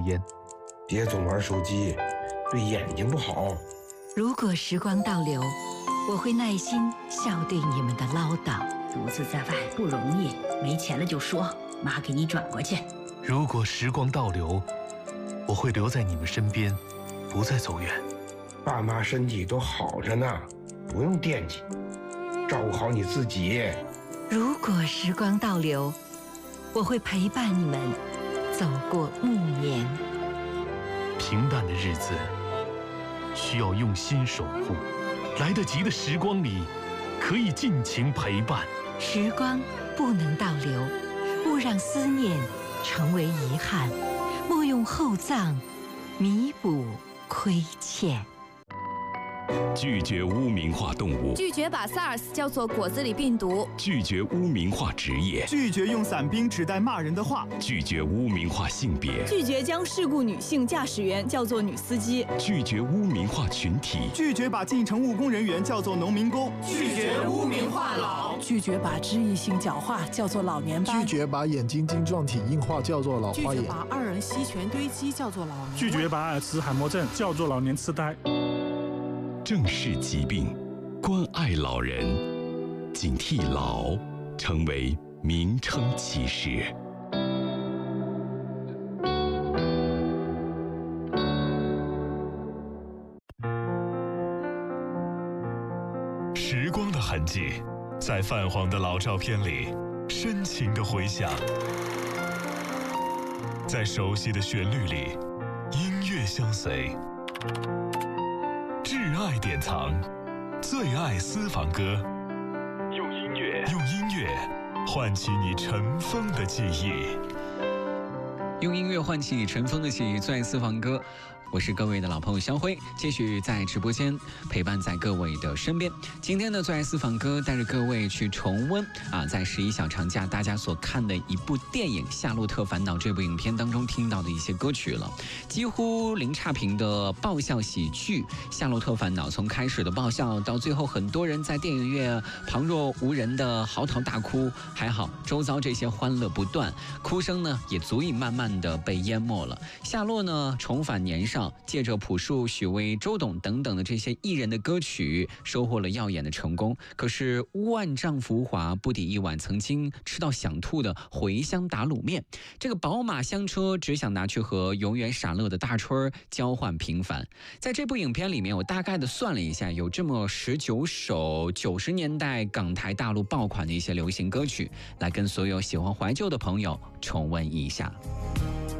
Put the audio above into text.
烟。 别总玩手机，对眼睛不好。 如果时光倒流，我会耐心笑对你们的唠叨。 独自在外不容易，没钱了就说，妈给你转过去。 如果时光倒流，我会留在你们身边，不再走远。 爸妈身体都好着呢，不用惦记，照顾好你自己。 如果时光倒流，我会陪伴你们走过暮年。 平淡的日子需要用心守护，来得及的时光里可以尽情陪伴。 时光不能倒流，勿让思念成为遗憾，莫用厚葬弥补亏欠。 拒绝污名化动物， 拒绝把 SARS 叫做果子狸病毒， 拒绝污名化职业， 拒绝用伞兵指代骂人的话， 拒绝污名化性别， 拒绝将事故女性驾驶员叫做女司机， 拒绝污名化群体， 拒绝把进城务工人员叫做农民工， 拒绝污名化老， 拒绝把肢异性角化叫做老年斑， 拒绝把眼睛晶状体硬化叫做老花眼， 拒绝把二人息权堆积叫做老年， 拒绝把阿尔茨海默症叫做老年痴呆。 正视疾病，关爱老人，警惕老成为名称歧视。 时光的痕迹，在泛黄的老照片里深情地回响，在熟悉的旋律里音乐相随。挚爱典藏，最爱私房歌，用音乐唤起你尘封的记忆， 用音乐唤起你尘封的记忆，最爱私房歌。我是各位的老朋友肖辉，继续在直播间陪伴在各位的身边。今天的最爱私房歌带着各位去重温在11小长假大家所看的一部电影《夏洛特烦恼》这部影片当中听到的一些歌曲了，几乎零差评的爆笑喜剧《夏洛特烦恼》，从开始的爆笑到最后很多人在电影院旁若无人的嚎啕大哭，还好周遭这些欢乐不断，哭声呢也足以慢慢的被淹没了。夏洛呢重返年少，借着朴树、许巍、周董等等的这些艺人的歌曲，收获了耀眼的成功。可是万丈浮华不抵一碗曾经吃到想吐的茴香打卤面。这个宝马香车只想拿去和永远傻乐的大春交换平凡。在这部影片里面，我大概的算了一下，有这么19首90年代港台大陆爆款的一些流行歌曲，来跟所有喜欢怀旧的朋友重温一下。